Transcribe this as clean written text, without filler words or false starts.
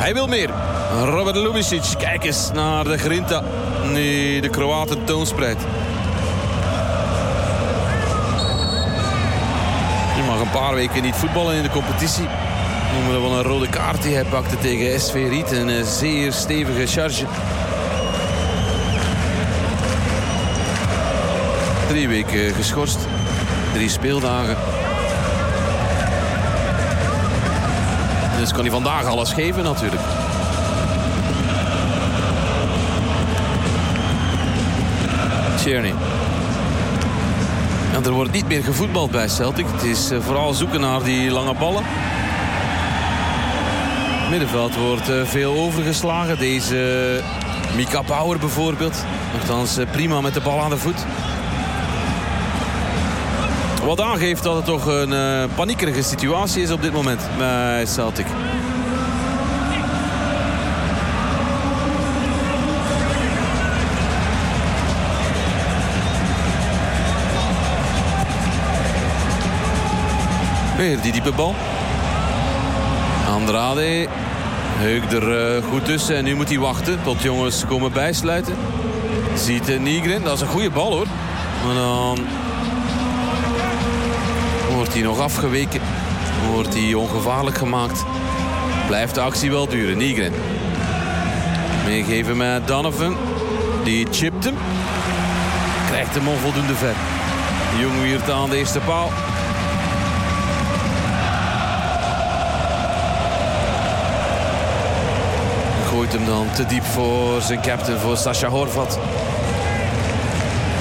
Hij wil meer. Robert Lubicic, kijk eens naar de grinta. Nee, de Kroaten toonspreidt. Je mag een paar weken niet voetballen in de competitie. Noemen we wel een rode kaart die hij pakte tegen SV Riet. Een zeer stevige charge. 3 weken geschorst. 3 speeldagen. Dus kan hij vandaag alles geven natuurlijk. Tierney. En er wordt niet meer gevoetbald bij Celtic. Het is vooral zoeken naar die lange ballen. Het middenveld wordt veel overgeslagen. Deze Mika Power bijvoorbeeld. Nochtans prima met de bal aan de voet. Wat aangeeft dat het toch een paniekerige situatie is op dit moment bij Celtic. Weer die diepe bal. Andrade heugt er goed tussen en nu moet hij wachten tot jongens komen bijsluiten. Ziet Nygren, dat is een goede bal hoor. Maar dan wordt hij nog afgeweken. Wordt hij ongevaarlijk gemaakt. Blijft de actie wel duren. Nygren. Meegeven met Donovan. Die chipt hem. Krijgt hem onvoldoende ver. Jong wiert aan de eerste paal. Gooit hem dan te diep voor zijn captain, voor Sascha Horvat.